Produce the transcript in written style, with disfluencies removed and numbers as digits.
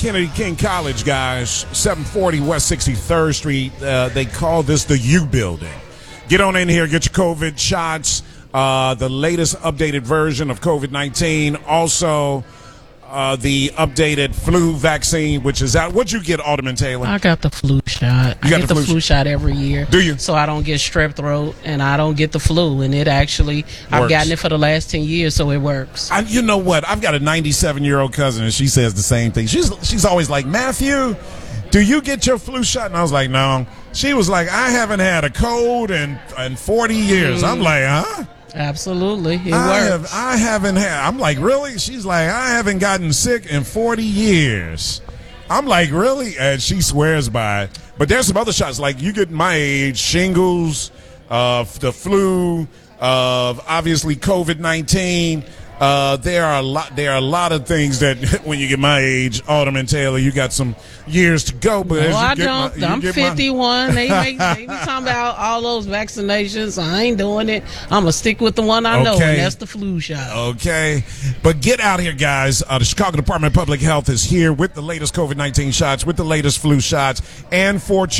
Kennedy King College, guys, 740 West 63rd Street. They call this the U Building. Get on in here, get your COVID shots, the latest updated version of COVID-19. Also, the updated flu vaccine, which is out. What'd you get, Alderman Taylor? I got the flu shot. I get the flu shot every year. Do you? So I don't get strep throat and I don't get the flu. And it actually, I've gotten it for the last 10 years, so it works. You know what? I've got a 97-year-old cousin, and she says the same thing. She's always like, Matthew, do you get your flu shot? And I was like, no. She was like, I haven't had a cold in 40 years. I'm like, huh? Absolutely. It works. I haven't had. I'm like, really? She's like, I haven't gotten sick in 40 years. I'm like, really? And she swears by it. But there's some other shots, like you get my age, shingles, the flu, obviously COVID-19. There are a lot of things that when you get my age, Alderman Taylor, you got some years to go. But no, I don't. I'm 51. They be talking about all those vaccinations. I ain't doing it. I'm gonna stick with the one I know, and that's the flu shot. Okay, but get out here, guys. The Chicago Department of Public Health is here with the latest COVID-19 shots, with the latest flu shots, and for